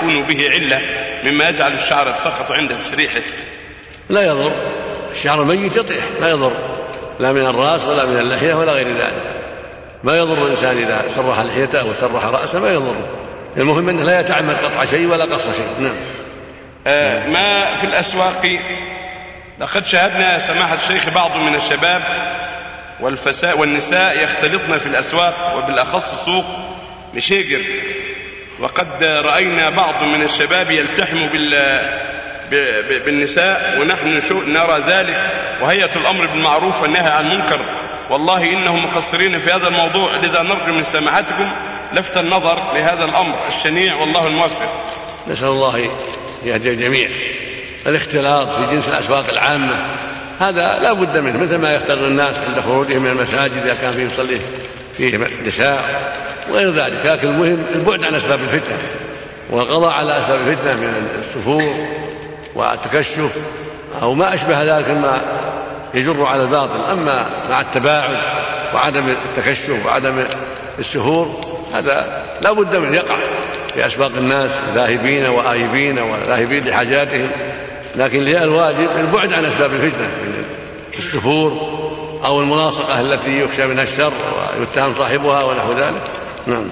يكون به علة مما يجعل الشعر يتساقط عند تسريحه؟ لا يضر، الشعر الميت يطيح لا يضر، لا من الرأس ولا من اللحية ولا غير ذلك، ما يضر الإنسان إذا سرح لحيته أو سرح رأسه ما يضر، المهم أنه لا يتعمد قطع شيء ولا قص شيء. نعم. ما في الأسواق لقد شاهدنا يا سماحة الشيخ بعض من الشباب والنساء يختلطن في الأسواق وبالأخص سوق مشيجر، وقد رأينا بعض من الشباب يلتحم بالنساء ونحن نرى ذلك، وهيئة الأمر بالمعروف والنهي عن المنكر والله إنهم مقصرين في هذا الموضوع، لذا نرجو من سماحتكم لفت النظر لهذا الأمر الشنيع والله الموفق. نسأل الله يهدي الجميع. الاختلاط في جنس الأسواق العامة هذا لا بد منه، مثل ما يختلط الناس عند خروجهم من المساجد إذا كان فيه يصلي فيه نساء وغير ذلك، لكن المهم البعد عن أسباب الفتنة والقضاء على أسباب الفتنة من السفور والتكشف أو ما أشبه ذلك مما يجر على الباطل. أما مع التباعد وعدم التكشف وعدم السفور هذا لا بد من يقع في أسواق الناس ذاهبين وآيبين وذاهبين لحاجاتهم، لكن الواجب البعد عن أسباب الفتنة من السفور أو الملاصقة التي يخشى منها الشر ويتهم صاحبها ونحو ذلك. نعم.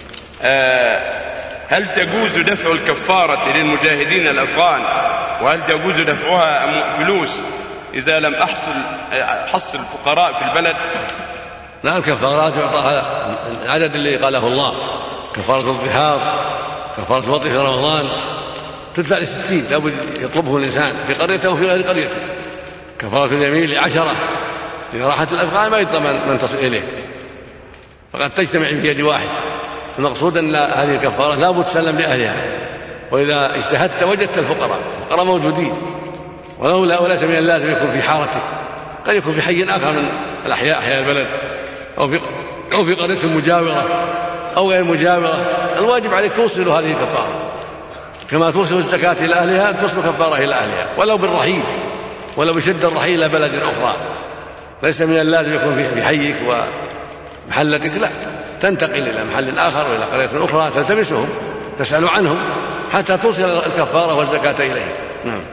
هل تجوز دفع الكفارة للمجاهدين الأفغان، وهل تجوز دفعها فلوس إذا لم حصل الفقراء في البلد؟ لا، الكفارات يعطاها العدد اللي قاله الله، كفارة الظهار، كفارة الوطء في رمضان تدفع ل60 لابد يطلبه الإنسان في قريته وفي غير قريته. كفارة اليمين ل10 إذا راحت الأفغان ما يضمن من تصل إليه، فقد تجتمع في يد واحد. المقصود أن هذه الكفارة لا بد تسلم لأهلها، وإذا اجتهدت وجدت الفقراء موجودين، وليس من اللازم يكون في حارتك، قد يكون في حي آخر من أحياء البلد أو في قرية مجاورة أو غير مجاورة. الواجب عليك توصل هذه الكفارة كما توصل الزكاة إلى أهلها، توصل كفارة إلى أهلها ولو بالرحيل، ولو بشد الرحيل إلى بلد أخرى. ليس من اللازم يكون في حيك ومحلتك، لا، تنتقل إلى محل آخر وإلى قرية أخرى تلتمسهم تسأل عنهم حتى توصل الكفارة والزكاة إليهم. نعم.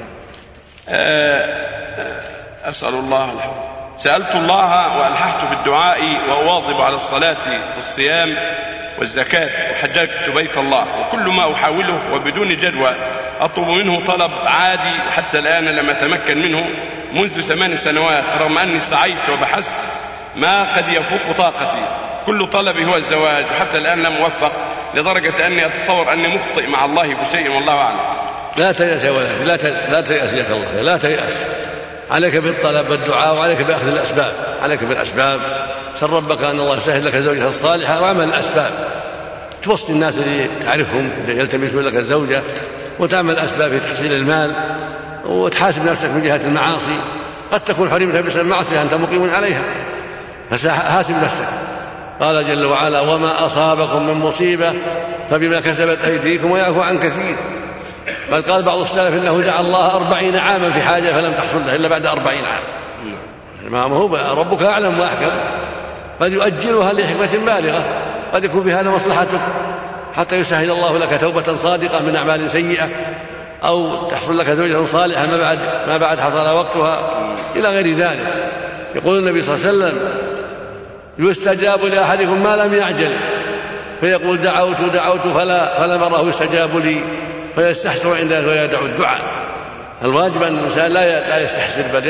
أسأل الله الحمد. سألت الله وألححت في الدعاء وأواظب على الصلاة والصيام والزكاة وحججت بيت الله، وكل ما أحاوله وبدون جدوى أطلب منه طلب عادي، وحتى الآن لم أتمكن منه منذ 8 سنوات، رغم أني سعيت وبحثت ما قد يفوق طاقتي. كل طلبي هو الزواج، وحتى الآن لم أوفق، لدرجة أني أتصور أني مخطئ مع الله في شيء والله أعلم. لا تيأس يا ولد، لا تيأس يا الله، لا تيأس. عليك بالطلب والدعاء، وعليك بأخذ الأسباب، عليك بالأسباب. سل ربك أن الله يسهل لك زوجة الصالحة، واعمل الأسباب، توصي الناس اللي تعرفهم اللي يلتمسون لك الزوجة، وتعمل الأسباب في تحصيل المال، وتحاسب نفسك من جهة المعاصي. قد تكون حرمتها بسبب المعصية أنت مقيم عليها، فحاسب نفسك. قال جل وعلا: وما أصابكم من مصيبة فبما كسبت أيديكم ويعفو عن كثير. بل قال بعض السلف إنه دعا الله 40 عاما في حاجة فلم تحصل له إلا بعد 40 عام. ما هو ربك أعلم وأحكم، قد يؤجلها لحكمة بالغة، قد يكون بهذا مصلحتك حتى يسهل الله لك توبة صادقة من أعمال سيئة، أو تحصل لك زوجة صالحة ما بعد حصل وقتها إلى غير ذلك. يقول النبي صلى الله عليه وسلم: يستجاب لأحدكم ما لم يعجل، فيقول دعوت فلم أره يستجاب لي، فيستحسر عند ذلك ويدعو الدعاء. الواجب أن الإنسان لا يستحسر، بل